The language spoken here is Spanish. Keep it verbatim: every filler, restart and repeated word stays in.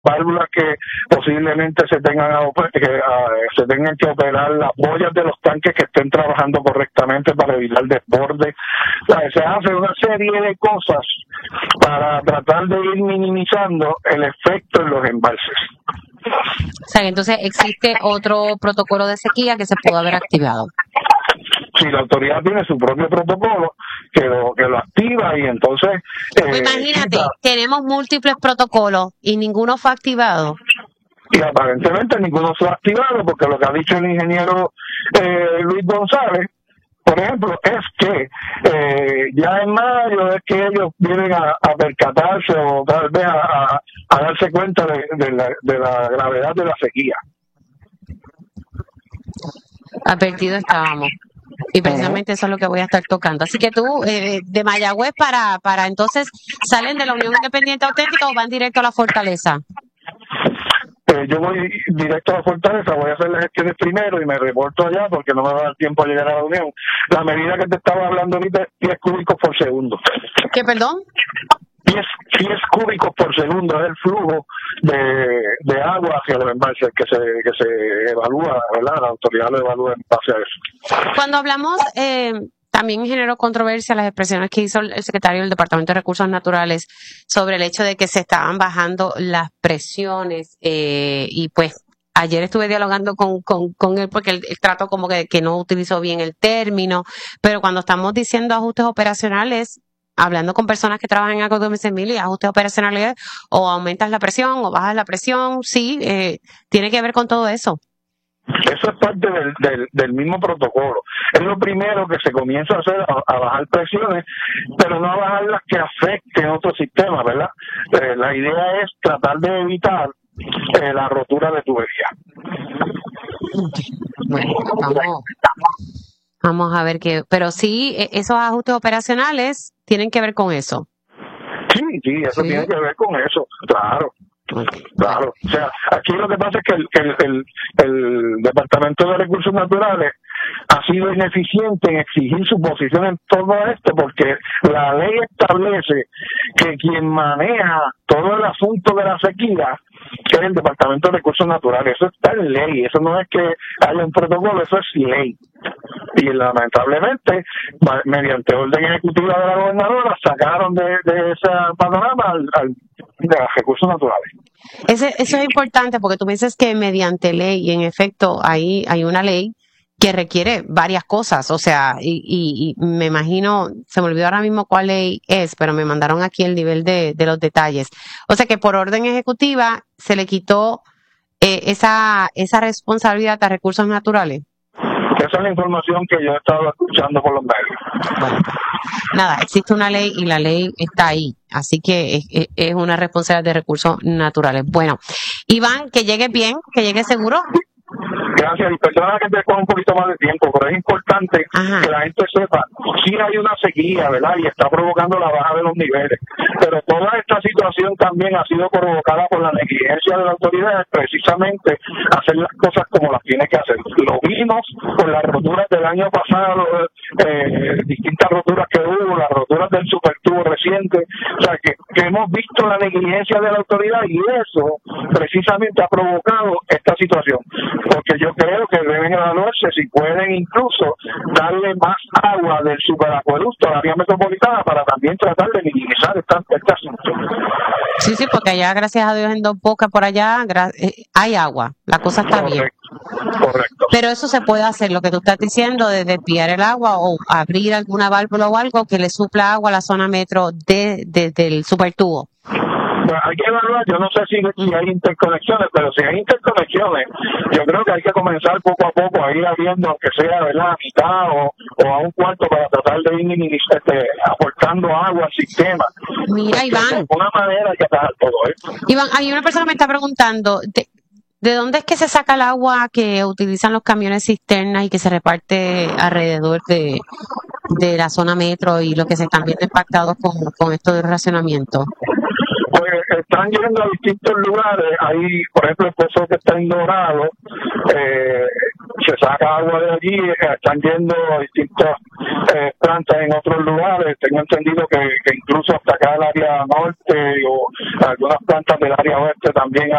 válvulas que posiblemente se tengan a, que uh, se tengan que operar, las boyas de los tanques que estén trabajando correctamente para evitar desborde. O sea, se hace una serie de cosas para tratar de ir minimizando el efecto en los embalses. O sea, entonces existe otro protocolo de sequía que se pudo haber activado. Si la autoridad tiene su propio protocolo que lo que lo activa y entonces eh, pues imagínate, quita. Tenemos múltiples protocolos y ninguno fue activado. Y aparentemente ninguno fue activado porque lo que ha dicho el ingeniero eh, Luis González, por ejemplo, es que eh, ya en mayo es que ellos vienen a, a percatarse o tal vez a, a, a darse cuenta de, de, la, de la gravedad de la sequía. Advertido estábamos. Y precisamente eso es lo que voy a estar tocando. Así que tú, eh, de Mayagüez para, para entonces, ¿salen de la Unión Independiente Auténtica o van directo a la Fortaleza? Eh, yo voy directo a la Fortaleza, voy a hacer las gestiones primero y me reporto allá porque no me va a dar tiempo a llegar a la Unión. La medida que te estaba hablando ahorita es diez cúbicos por segundo. ¿Qué, perdón? diez cúbicos por segundo es el flujo de, de agua hacia los embalses que se, que se evalúa, ¿verdad? La autoridad lo evalúa en base a eso. Cuando hablamos, eh, también generó controversia las expresiones que hizo el secretario del Departamento de Recursos Naturales sobre el hecho de que se estaban bajando las presiones eh, y pues ayer estuve dialogando con, con, con él porque él, él trató como que, que no utilizó bien el término, pero cuando estamos diciendo ajustes operacionales, hablando con personas que trabajan en Acueductos y ajustes operacionales, o aumentas la presión o bajas la presión, sí, eh, tiene que ver con todo eso. Eso es parte del, del, del mismo protocolo. Es lo primero que se comienza a hacer, a, a bajar presiones, pero no a bajar las que afecten otros sistemas, ¿verdad? Eh, la idea es tratar de evitar eh, la rotura de tubería. Bueno, vamos. Vamos a ver qué, pero sí, esos ajustes operacionales tienen que ver con eso. Sí, sí, eso ¿Sí? tiene que ver con eso, claro. Okay. Claro, o sea, aquí lo que pasa es que el, el, el, el Departamento de Recursos Naturales ha sido ineficiente en exigir su posición en todo esto porque la ley establece que quien maneja todo el asunto de la sequía es el Departamento de Recursos Naturales. Eso está en ley, eso no es que haya un protocolo, eso es ley. Y lamentablemente, mediante orden ejecutiva de la gobernadora, sacaron de, de ese panorama al, al, de los recursos naturales. Ese, eso es importante porque tú me dices que mediante ley, y en efecto ahí hay una ley que requiere varias cosas, o sea, y, y, y me imagino, se me olvidó ahora mismo cuál ley es, pero me mandaron aquí el nivel de, de los detalles. O sea que por orden ejecutiva se le quitó eh, esa, esa responsabilidad a recursos naturales. Esa es la información que yo he estado escuchando por los medios. Bueno, nada, existe una ley y la ley está ahí, así que es, es una responsabilidad de recursos naturales. Bueno, Iván, que llegue bien, que llegue seguro. Gracias, y perdona que te coja un poquito más de tiempo, pero es importante Ajá. que la gente sepa, sí hay una sequía, ¿verdad? Y está provocando la baja de los niveles, pero toda esta situación también ha sido provocada por la negligencia de la autoridad, precisamente hacer las cosas como las tiene que hacer. Lo vimos con las roturas del año pasado, eh, distintas roturas que hubo, las roturas del supertubo reciente, o sea, que, que hemos visto la negligencia de la autoridad y eso precisamente ha provocado esta situación. Porque yo creo que deben evaluarse si pueden incluso darle más agua del superacueducto a la área metropolitana para también tratar de minimizar esta, este asunto. Sí, sí, porque allá, gracias a Dios, en Dos Bocas, por allá, eh, hay agua, la cosa está correcto, bien. Correcto. Pero eso se puede hacer, lo que tú estás diciendo, de desviar el agua o abrir alguna válvula o algo que le supla agua a la zona metro de, de, del supertubo. Pues hay que evaluar, yo no sé si, si hay interconexiones, pero si hay interconexiones, yo creo que hay que comenzar poco a poco a ir abriendo, aunque sea, ¿verdad?, a mitad o, o a un cuarto para tratar de ir este, aportando agua al sistema. Mira, porque Iván. De alguna manera hay que atajar todo esto. Iván, hay una persona que me está preguntando, ¿de, ¿de dónde es que se saca el agua que utilizan los camiones cisternas y que se reparte alrededor de, de la zona metro y los que se están viendo impactados con, con esto del racionamiento? Pues están yendo a distintos lugares. Hay, por ejemplo, el pozo que está en Dorado, eh, se saca agua de allí, están yendo a distintas eh, plantas en otros lugares. Tengo entendido que, que incluso hasta acá el área norte o algunas plantas del área oeste también